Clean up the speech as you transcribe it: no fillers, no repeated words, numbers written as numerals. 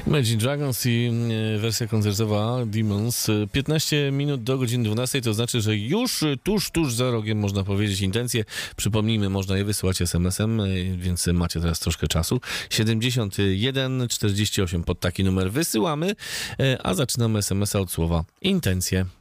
Imagine Dragons i wersja koncertowa Demons. 15 minut do godziny 12, to znaczy, że już tuż za rogiem, można powiedzieć, intencje. Przypomnijmy, można je wysyłać SMS-em, więc macie teraz troszkę czasu. 71 48 pod taki numer wysyłamy, a zaczynamy SMS-a od słowa intencje.